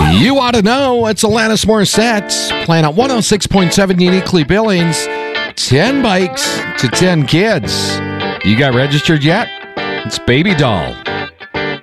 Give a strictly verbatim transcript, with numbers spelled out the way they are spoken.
You ought to know. It's Alanis Morissette playing at one oh six point seven Uniquely Billings. ten bikes to ten kids. You got registered yet? It's Baby Doll.